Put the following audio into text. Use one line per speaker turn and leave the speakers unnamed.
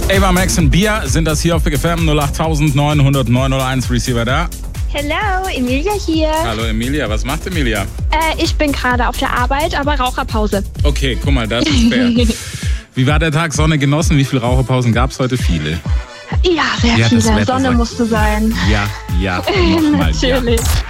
Ava Max und Bia sind das hier auf Big FM 08900 Receiver da.
Hello, Emilia hier.
Hallo Emilia, was macht Emilia?
Ich bin gerade auf der Arbeit, aber Raucherpause.
Okay, guck mal, das ist fair. Wie war der Tag? Sonne genossen? Wie viele Raucherpausen gab es heute? Viele.
Ja, sehr viele. Sonne musste sein.
Ja, nochmal.
Natürlich.
Ja.